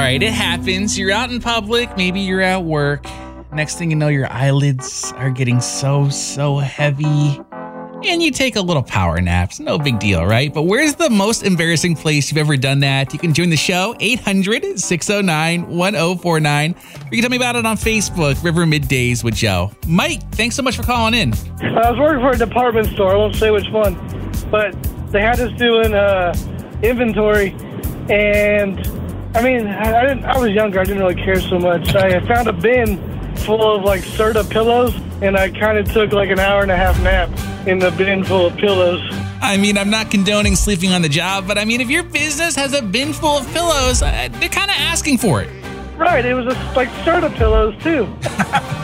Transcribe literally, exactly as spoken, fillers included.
right, it happens. You're out in public. Maybe you're at work. Next thing you know, your eyelids are getting so, so heavy. And you take a little power nap. It's no big deal, right? But where's the most embarrassing place you've ever done that? You can join the show, eight hundred, six oh nine, one oh four nine. Or you can tell me about it on Facebook, River Middays with Joe. Mike, thanks so much for calling in. I was working for a department store. I won't say which one. But they had us doing uh, inventory. And, I mean, I, I, didn't, I was younger. I didn't really care so much. I found a bin full of, like, Serta pillows. And I kind of took, like, an hour and a half nap in the bin full of pillows. I mean, I'm not condoning sleeping on the job, but I mean, if your business has a bin full of pillows, uh, they're kind of asking for it. Right, it was just like Serta pillows, too.